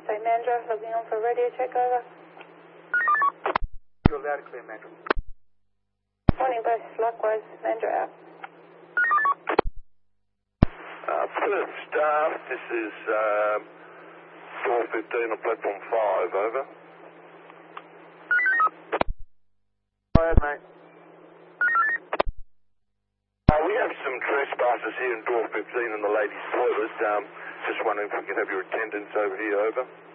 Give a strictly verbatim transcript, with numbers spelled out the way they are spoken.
say Mandra, logging on for radio check, over. You're loud and clear, Mandra. Morning, both, likewise, Mandra out. Uh, Perth staff, this is uh, four fifteen on platform five, over. Go ahead, mate. Uh, we have some trespassers here in door fifteen in the ladies' toilet. Um, just wondering if we can have your attendance over here, over.